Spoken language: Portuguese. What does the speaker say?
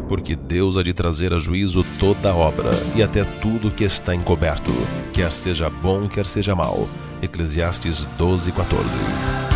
porque Deus há de trazer a juízo toda a obra, e até tudo que está encoberto, quer seja bom, quer seja mau. Eclesiastes 12:14.